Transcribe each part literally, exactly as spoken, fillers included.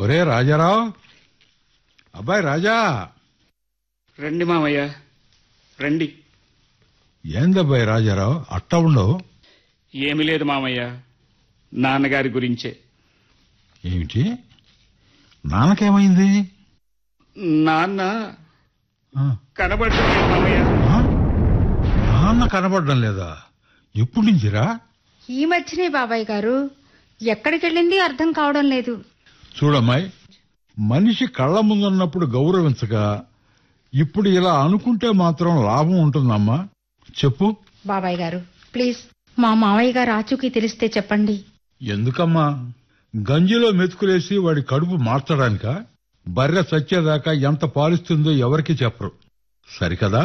ఒరే రాజారావు, అబ్బాయి రాజా. రండి మామయ్య, రండి. ఏందబ్బాయి రాజారావు అట్ట ఉండవు? ఏమి లేదు మామయ్య, నాన్నగారి గురించే. ఏమిటి? నాన్నకేమైంది? నాన్న కనబడటం లేదు మామయ్య. నాన్న కనబడడం లేదా? ఎప్పుడు నుంచిరా? ఈ మధ్యనే బాబాయ్ గారు. ఎక్కడికి వెళ్ళింది అర్థం కావడం లేదు. చూడమ్మాయి, మనిషి కళ్ల ముందున్నప్పుడు గౌరవించగా ఇప్పుడు ఇలా అనుకుంటే మాత్రం లాభం ఉంటుందమ్మా. చెప్పు బాబాయ్ గారు, ప్లీజ్ మా మావయ్య గారు ఆచూకీ తెలిస్తే చెప్పండి. ఎందుకమ్మా? గంజిలో మెతుకులేసి వాడి కడుపు మార్చడానిక? బర్రె చచ్చేదాకా ఎంత పాలిస్తుందో ఎవరికి చెప్పరు, సరికదా?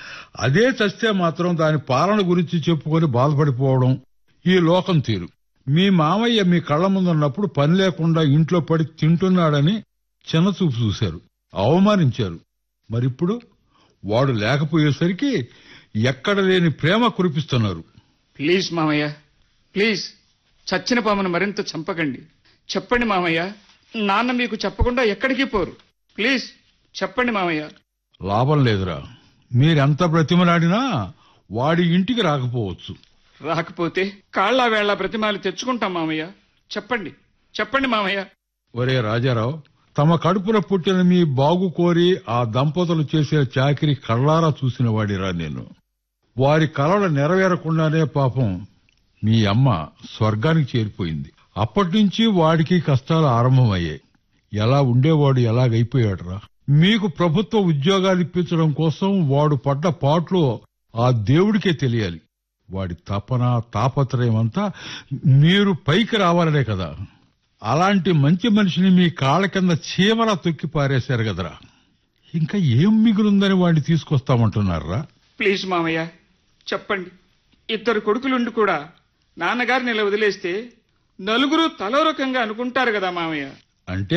అదే చస్తే మాత్రం దాని పాలన గురించి చెప్పుకొని బాధపడిపోవడం ఈ లోకం తీరు. మీ మామయ్య మీ కళ్ల ముందున్నప్పుడు పని లేకుండా ఇంట్లో పడి తింటున్నాడని చిన్నచూపు చూశారు, అవమానించారు. మరిప్పుడు వాడు లేకపోయేసరికి ఎక్కడ లేని ప్రేమ కురిపిస్తున్నారు. ప్లీజ్ మామయ్య, ప్లీజ్ చచ్చిన పామును మరింత చంపకండి. చెప్పండి మామయ్య, నాన్న మీకు చెప్పకుండా ఎక్కడికి పోరు. ప్లీజ్ చెప్పండి మామయ్య. లాభం లేదురా, మీరెంత బ్రతిమలాడినా వాడి ఇంటికి రాకపోవచ్చు. రాకపోతే కాళ్ల వేళ్ల బ్రతిమాలి తెచ్చుకుంటాం మామయ్య. చెప్పండి చెప్పండి మామయ్య. ఒరే రాజారావు, తమ కడుపున పుట్టిన మీ బాగు కోరి ఆ దంపతులు చేసే చాకిరి కళ్ళారా చూసిన వాడిరా నేను. వారి కలలు నెరవేరకుండానే పాపం మీ అమ్మ స్వర్గానికి చేరిపోయింది. అప్పటినుంచి వాడికి కష్టాలు ఆరంభమయ్యాయి. ఎలా ఉండేవాడు ఎలాగైపోయాడురా. మీకు ప్రభుత్వ ఉద్యోగాలు ఇప్పించడం కోసం వాడు పడ్డ పాటలు ఆ దేవుడికే తెలియాలి. వాడి తపన తాపత్రయం అంతా మీరు పైకి రావాలనే కదా. అలాంటి మంచి మనిషిని మీ కాళ్ల కింద చీమలా తొక్కి పారేశారు కదరా. ఇంకా ఏం మిగులుందని వాడిని తీసుకొస్తామంటున్నారా? ప్లీజ్ మామయ్య చెప్పండి. ఇద్దరు కొడుకులుండి కూడా నాన్నగారిని ఇలా వదిలేస్తే నలుగురు తలో రకంగా అనుకుంటారు కదా మామయ్య. అంటే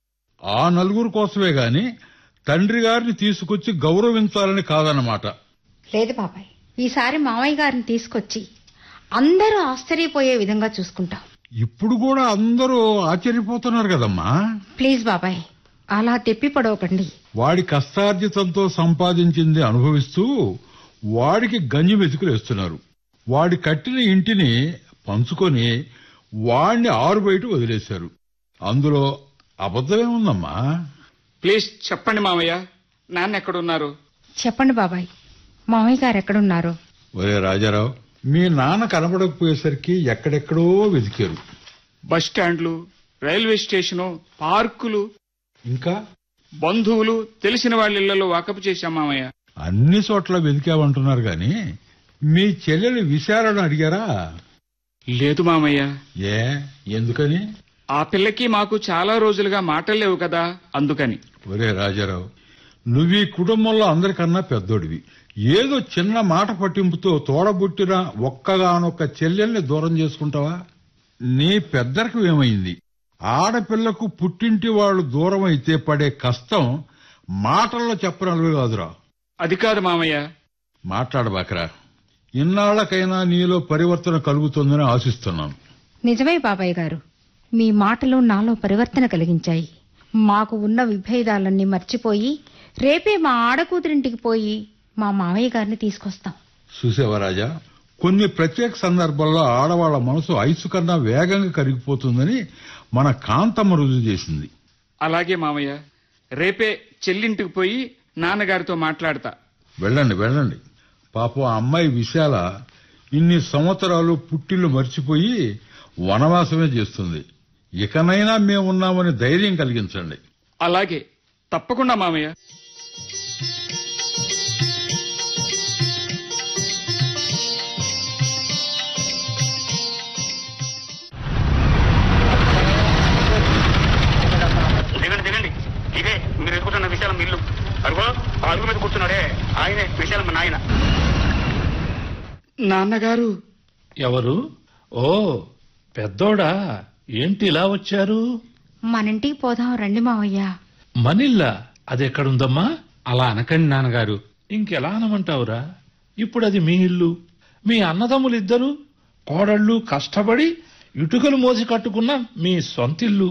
ఆ నలుగురు కోసమే గాని తండ్రి గారిని తీసుకొచ్చి గౌరవించాలని కాదన్నమాట. లేదు బాబాయ్, ఈసారి మావయ్య గారిని తీసుకొచ్చి అందరూ ఆశ్చర్యపోయే విధంగా చూసుకుంటాం. ఇప్పుడు కూడా అందరూ ఆశ్చర్యపోతున్నారు కదమ్మా. ప్లీజ్ బాబాయ్, అలా తెప్పి పడవకండి. వాడి కష్టార్జితంతో సంపాదించింది అనుభవిస్తూ వాడికి గంజి మెతుకులేస్తున్నారు. వాడి కట్టిన ఇంటిని పంచుకొని వాడిని ఆరు బయట వదిలేశారు. అందులో అబద్ధమేముందమ్మా? ప్లీజ్ చెప్పండి మామయ్య, నాన్న ఎక్కడున్నారు? చెప్పండి బాబాయ్, మావయ్య గారు ఎక్కడున్నారు? ఒరే రాజారావు, మీ నాన్న కనబడకపోయేసరికి ఎక్కడెక్కడో వెతికారు. బస్ స్టాండ్లు, రైల్వే స్టేషను, పార్కులు, ఇంకా బంధువులు, తెలిసిన వాళ్ళ ఇళ్లలో వాకపు చేశాం మామయ్య. అన్ని చోట్ల వెతికామంటున్నారు గాని మీ చెల్లెలు విశాలను అడిగారా? లేదు మామయ్య. ఏ ఎందుకని? ఆ పిల్లకి మాకు చాలా రోజులుగా మాటలు లేవు కదా, అందుకని. ఒరే రాజారావు, నువ్వీ కుటుంబంలో అందరికన్నా పెద్దోడివి. ఏదో చిన్న మాట పట్టింపుతో తోడబుట్టిన ఒక్కగానొక్క చెల్లెల్ని దూరం చేసుకుంటావా? నీ పెద్దరికి ఏమైంది? ఆడపిల్లకు పుట్టింటి వాళ్ళు దూరం అయితే పడే కష్టం మాటల్లో చెప్పనలుగు కాదురా. అది కాదు మామయ్య. మాట్లాడబాకరా. ఇన్నాళ్లకైనా నీలో పరివర్తన కలుగుతుందని ఆశిస్తున్నాను. నిజమే బాబాయ్ గారు, మీ మాటలు నాలో పరివర్తన కలిగించాయి. మాకు ఉన్న విభేదాలన్నీ మర్చిపోయి రేపే మా ఆడకూతురింటికి పోయి మా మావయ్య గారిని తీసుకొస్తాం. చూసేవా రాజా, కొన్ని ప్రత్యేక సందర్భాల్లో ఆడవాళ్ల మనసు ఐసు కన్నా వేగంగా కరిగిపోతుందని మన కాంతమ్మ రుజువు చేసింది. అలాగే మామయ్య, రేపే చెల్లింటికి పోయి నాన్నగారితో మాట్లాడతా. వెళ్ళండి వెళ్ళండి. పాపం ఆ అమ్మాయి విశాల ఇన్ని సంవత్సరాలు పుట్టిల్లు మర్చిపోయి వనవాసమే చేస్తుంది. ఇకనైనా మేమున్నామని ధైర్యం కలిగించండి. అలాగే, తప్పకుండా మామయ్య. దిగండి దిగండి, ఇదే మీరు ఎదుర్కొంటున్న విశాలం ఇల్లు. అరుగో ఆ అరుగు మీద కూర్చున్నాడే ఆయనే విశాలమ్మ నాయన. నాన్నగారు. ఎవరు? ఓ పెద్దోడా, ఏంటి ఇలా వచ్చారు? మనింటికి పోదాం రండి మావయ్య. మనిల్లా? అదెక్కడుందమ్మా? అలా అనకండి నాన్నగారు. ఇంకెలా అనమంటావురా? ఇప్పుడు అది మీ ఇల్లు. మీ అన్నదమ్ములిద్దరూ కోడళ్ళు కష్టపడి ఇటుకలు మోసి కట్టుకున్న మీ సొంతిల్లు.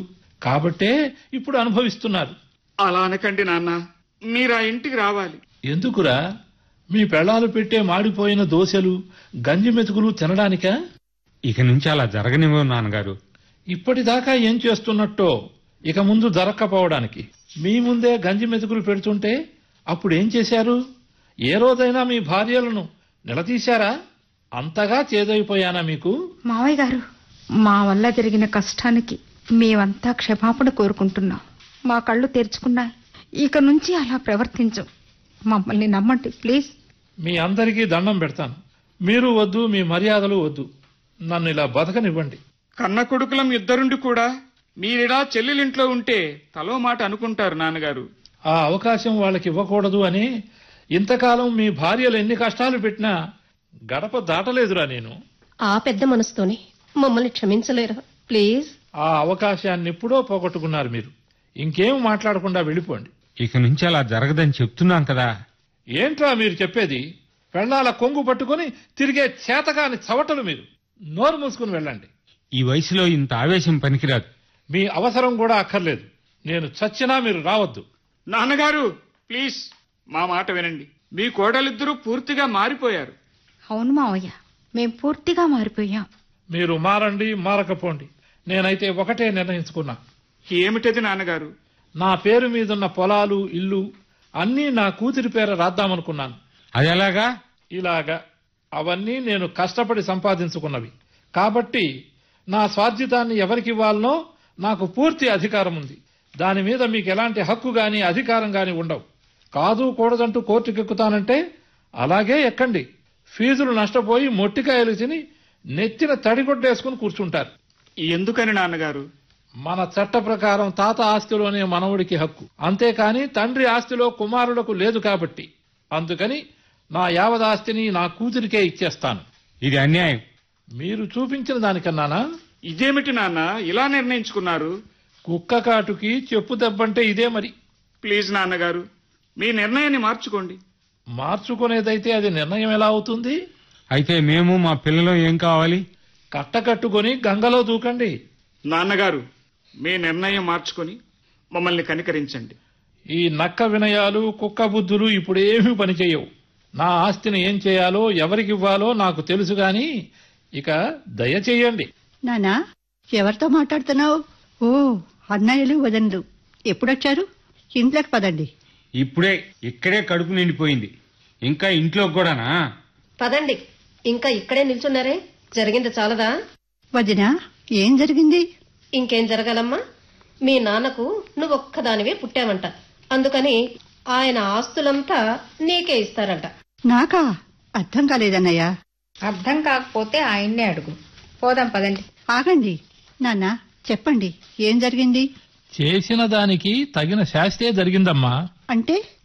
కాబట్టే ఇప్పుడు అనుభవిస్తున్నారు. అలా అనకండి నాన్న, మీరు ఆ ఇంటికి రావాలి. ఎందుకురా? మీ పెళ్ళాలు పెట్టే మాడిపోయిన దోశలు గంజి మెతుకులు తినడానికా? ఇక నుంచి అలా జరగనివ్వవు నాన్నగారు. ఇప్పటిదాకా ఏం చేస్తున్నట్టో ఇక ముందు జరక్కపోవడానికి. మీ ముందే గంజి మెతుకులు పెడుతుంటే అప్పుడేం చేశారు? ఏ రోజైనా మీ భార్యలను నిలదీశారా? అంతగా చేదైపోయానా మీకు? మావయ్య గారు, మా వల్ల జరిగిన కష్టానికి మేమంతా క్షమాపణ కోరుకుంటున్నాం. మా కళ్ళు తెరుచుకున్నాయి. ఇక నుంచి అలా ప్రవర్తించం. మమ్మల్ని నమ్మండి ప్లీజ్. మీ అందరికీ దండం పెడతాను. మీరు వద్దు, మీ మర్యాదలు వద్దు. నన్ను ఇలా బతకనివ్వండి. కన్న కొడుకులం ఇద్దరుండి కూడా మీరిలా చెల్లెలింట్లో ఉంటే తలో మాట అనుకుంటారు నాన్నగారు. ఆ అవకాశం వాళ్ళకి ఇవ్వకూడదు అని ఇంతకాలం మీ భార్యలు ఎన్ని కష్టాలు పెట్టినా గడప దాటలేదురా నేను. ఆ పెద్ద మనసుతోనే మమ్మల్ని క్షమించలేరా ప్లీజ్? ఆ అవకాశాన్ని ఎప్పుడో పోగొట్టుకున్నారు మీరు. ఇంకేం మాట్లాడకుండా వెళ్ళిపోండి. ఇక నుంచి అలా జరగదని చెప్తున్నాం కదా. ఏంట్రా మీరు చెప్పేది? పెళ్ళాల కొంగు పట్టుకుని తిరిగే చేతగాని చవటలు మీరు. నోరు మూసుకుని వెళ్ళండి. ఈ వయసులో ఇంత ఆవేశం పనికిరాదు. మీ అవసరం కూడా అక్కర్లేదు. నేను చచ్చినా మీరు రావద్దు. నాన్నగారు ప్లీజ్, మా మాట వినండి. మీ కోడలిద్దరూ పూర్తిగా మారిపోయారు. అవును మావయ్య, మేం పూర్తిగా మారిపోయాం. మీరు మారండి, మారకపోండి. నేనైతే ఒకటే నిర్ణయించుకున్నా. ఏమిటది నాన్నగారు? నా పేరు మీదున్న పొలాలు, ఇల్లు అన్నీ నా కూతురి పేర రాద్దామనుకున్నాను. అది ఎలాగా? ఇలాగా అవన్నీ నేను కష్టపడి సంపాదించుకున్నవి. కాబట్టి నా స్వార్జితాన్ని ఎవరికివ్వాలనో నాకు పూర్తి అధికారం ఉంది. దాని మీద మీకు ఎలాంటి హక్కు గాని అధికారం గాని ఉండవు. కాదు కూడదంటూ కోర్టుకెక్కుతానంటే అలాగే ఎక్కండి. ఫీజులు నష్టపోయి మొట్టికాయలు తిని నెత్తిన తడిగొడ్డేసుకుని కూర్చుంటారు. ఎందుకని నాన్నగారు? మన చట్ట ప్రకారం తాత ఆస్తిలోనే మనవుడికి హక్కు, అంతేకాని తండ్రి ఆస్తిలో కుమారులకు లేదు. కాబట్టి అందుకని నా యావదాస్తిని నా కూతురికే ఇచ్చేస్తాను. ఇది అన్యాయం. మీరు చూపించిన దానికన్నానా? ఇదేమిటి నాన్న ఇలా నిర్ణయించుకున్నారు? కుక్క కాటుకి చెప్పు దెబ్బంటే ఇదే మరి. ప్లీజ్ నాన్నగారు, మీ నిర్ణయాన్ని మార్చుకోండి. మార్చుకునేదైతే అది నిర్ణయం ఎలా అవుతుంది? అయితే మేము మా పిల్లలు ఏం కావాలి? కట్టకట్టుకుని గంగలో దూకండి. నాన్నగారు, మీ నిర్ణయం మార్చుకొని మమ్మల్ని కనికరించండి. ఈ నక్క వినయాలు, కుక్క బుద్ధులు ఇప్పుడేమీ పనిచేయవు. నా ఆస్తిని ఏం చేయాలో, ఎవరికివ్వాలో నాకు తెలుసు గాని ఇక దయచేయండి. నానా, ఎవరితో మాట్లాడుతున్నావు? ఓ, అన్నయ్యలు వదనలు ఎప్పుడొచ్చారు? ఇంట్లోకి పదండి. ఇప్పుడే ఇక్కడే కడుపు నిండిపోయింది, ఇంకా ఇంట్లో కూడానా? పదండి. ఇంకా ఇక్కడే నిల్చున్నారే, జరిగింది చాలదా? వదినా, ఏం జరిగింది? ఇంకేం జరగాలమ్మా? మీ నాన్నకు నువ్వొక్కదానివే పుట్టావంట. అందుకని ఆయన ఆస్తులంతా నీకే ఇస్తారంట. నాకా? అర్థం కాలేదన్నయ్య. అర్థం కాకపోతే ఆయన్నే అడుగు. పోదాం పదండి. ఆగండి నాన్న, చెప్పండి ఏం జరిగింది? చేసిన దానికి తగిన శాస్తే జరిగిందమ్మా. అంటే